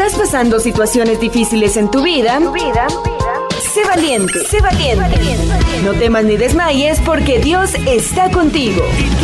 ¿Estás pasando situaciones difíciles en tu vida? Sé valiente, sé valiente. No temas ni desmayes porque Dios está contigo.